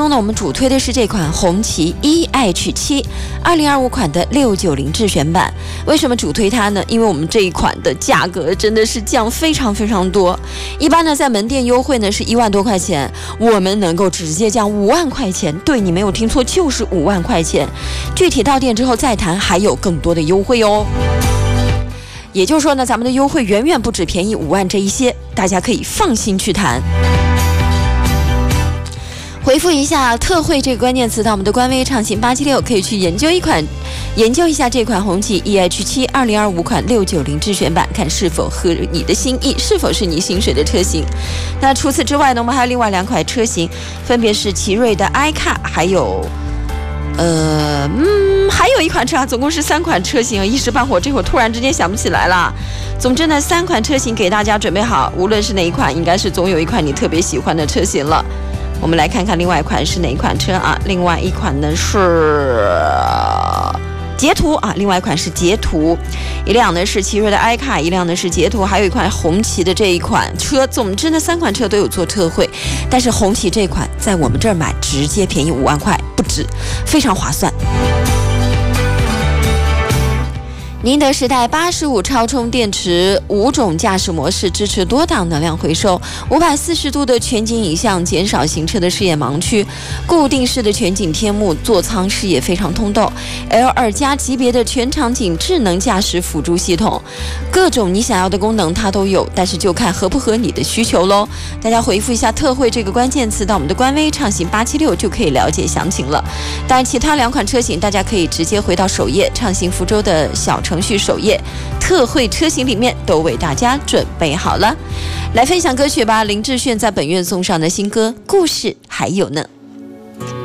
中呢，我们主推的是这款红旗 EH7 2025款的690智选版。为什么主推它呢？因为我们这一款的价格真的是降非常非常多。一般呢，在门店优惠呢是1万多块钱，我们能够直接降5万块钱。对，你没有听错，就是5万块钱。具体到店之后再谈，还有更多的优惠哦。也就是说呢，咱们的优惠远远不止便宜5万这一些，大家可以放心去谈。回复一下特惠这个关键词到我们的官微畅行876，可以去研究一下这款红旗 EH7 2025款690智选版，看是否合你的心意，是否是你心水的车型。那除此之外呢，我们还有另外2款车型，分别是奇瑞的 iCar， 还有还有一款车啊，总共是3款车型，一时半会这会儿突然之间想不起来了。总之呢，3款车型给大家准备好，无论是哪一款，应该是总有一款你特别喜欢的车型了。我们来看看另外一款是哪一款车啊？另外一款呢是捷途啊，另外一款是捷途，一辆呢是奇瑞的 iCar， 一辆呢是捷途，还有一款红旗的这一款车。总之呢，3款车都有做特惠，但是红旗这款在我们这儿买直接便宜5万块，不止，非常划算。宁德时代85超充电池，5种驾驶模式，支持多档能量回收，540度的全景影像，减少行车的视野盲区，固定式的全景天幕，座舱视野非常通透， L2+ 级别的全场景智能驾驶辅助系统，各种你想要的功能它都有，但是就看合不合你的需求咯。大家回复一下特惠这个关键词到我们的官微畅行876就可以了解详情了。当然其他2款车型大家可以直接回到首页畅行福州的小程序首页，特惠车型里面都为大家准备好了。来分享歌曲吧，林志炫在本月送上的新歌《故事还有呢》。